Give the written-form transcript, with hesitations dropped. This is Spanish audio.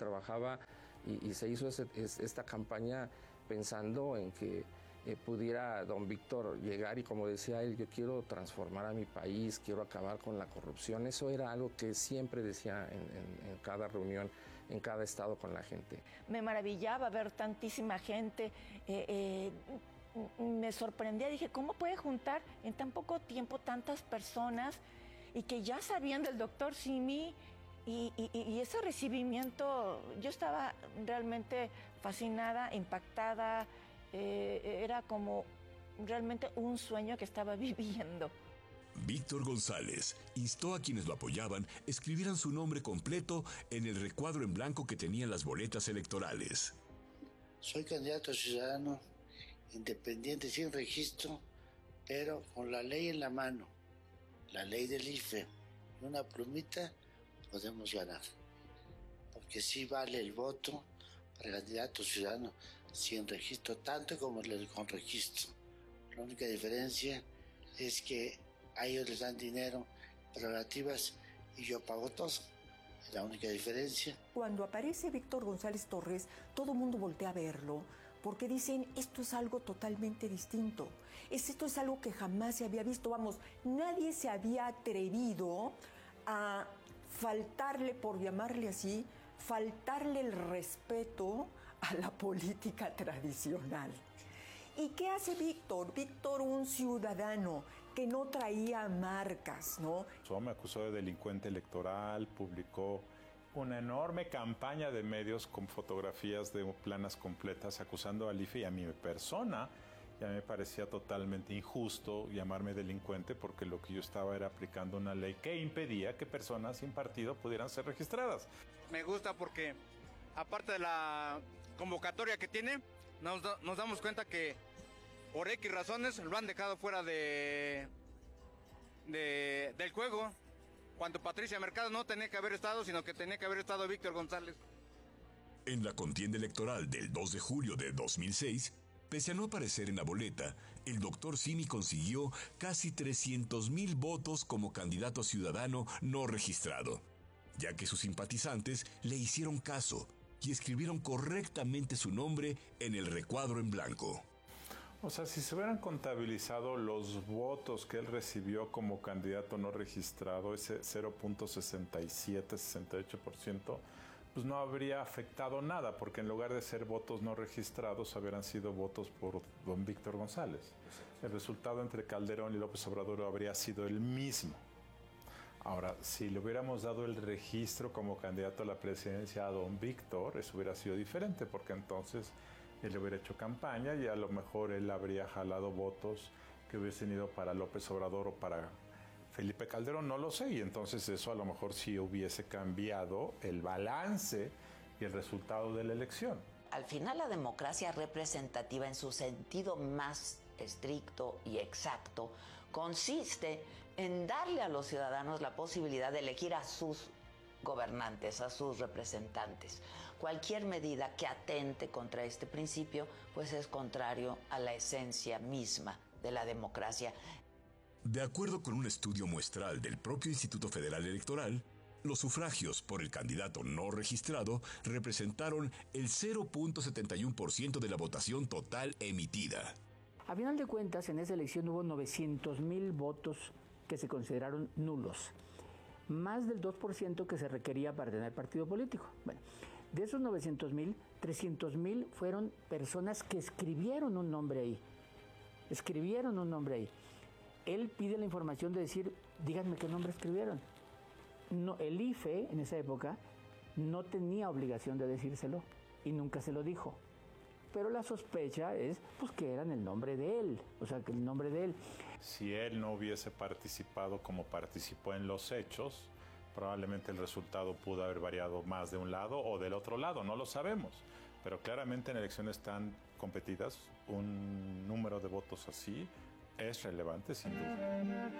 trabajaba y se hizo esta campaña pensando en que pudiera don Víctor llegar y, como decía él, yo quiero transformar a mi país, quiero acabar con la corrupción. Eso era algo que siempre decía en cada reunión, en cada estado con la gente. Me maravillaba ver tantísima gente, me sorprendía, dije, ¿cómo puede juntar en tan poco tiempo tantas personas y que ya sabían del doctor Simi? Y ese recibimiento, yo estaba realmente fascinada, impactada. Era como realmente un sueño que estaba viviendo. Víctor González instó a quienes lo apoyaban escribieran su nombre completo en el recuadro en blanco que tenían las boletas electorales. Soy candidato ciudadano, independiente, sin registro, pero con la ley en la mano, la ley del IFE, y una plumita, podemos ganar. Porque sí vale el voto para candidato ciudadano sin registro, tanto como el con registro. La única diferencia es que a ellos les dan dinero, prerrogativas, y yo pago todo. Es la única diferencia. Cuando aparece Víctor González Torres, todo el mundo voltea a verlo, porque dicen, esto es algo totalmente distinto. Esto es algo que jamás se había visto. Vamos, nadie se había atrevido a faltarle, por llamarle así, faltarle el respeto a la política tradicional. ¿Y qué hace Víctor? Víctor, un ciudadano que no traía marcas, ¿no? Me acusó de delincuente electoral, publicó una enorme campaña de medios con fotografías de planas completas acusando al IFE y a mi persona. Y a mí me parecía totalmente injusto llamarme delincuente porque lo que yo estaba era aplicando una ley que impedía que personas sin partido pudieran ser registradas. Me gusta porque, aparte de la convocatoria que tiene, nos damos cuenta que por X razones lo han dejado fuera del juego. Cuando Patricia Mercado no tenía que haber estado, sino que tenía que haber estado Víctor González. En la contienda electoral del 2 de julio de 2006, pese a no aparecer en la boleta, el doctor Simi consiguió casi 300,000 votos como candidato ciudadano no registrado, ya que sus simpatizantes le hicieron caso y escribieron correctamente su nombre en el recuadro en blanco. O sea, si se hubieran contabilizado los votos que él recibió como candidato no registrado, ese 0.67-68%, pues no habría afectado nada, porque en lugar de ser votos no registrados, habrían sido votos por don Víctor González. El resultado entre Calderón y López Obrador habría sido el mismo. Ahora, si le hubiéramos dado el registro como candidato a la presidencia a don Víctor, eso hubiera sido diferente, porque entonces él hubiera hecho campaña y a lo mejor él habría jalado votos que hubiesen ido para López Obrador o para Felipe Calderón, no lo sé, y entonces eso a lo mejor sí hubiese cambiado el balance y el resultado de la elección. Al final, la democracia representativa en su sentido más estricto y exacto consiste en darle a los ciudadanos la posibilidad de elegir a sus gobernantes, a sus representantes. Cualquier medida que atente contra este principio, pues es contrario a la esencia misma de la democracia. De acuerdo con un estudio muestral del propio Instituto Federal Electoral, los sufragios por el candidato no registrado representaron el 0.71% de la votación total emitida. A final de cuentas, en esa elección hubo 900,000 votos que se consideraron nulos, más del 2% que se requería para tener partido político. Bueno, de esos 900,000, 300,000 fueron personas que escribieron un nombre ahí. Él pide la información de decir, díganme qué nombre escribieron. No, el IFE en esa época no tenía obligación de decírselo y nunca se lo dijo. Pero la sospecha es pues que eran el nombre de él, o sea, que el nombre de él. Si él no hubiese participado como participó en los hechos, probablemente el resultado pudo haber variado más de un lado o del otro lado, no lo sabemos. Pero claramente en elecciones tan competidas, un número de votos así es relevante sin duda.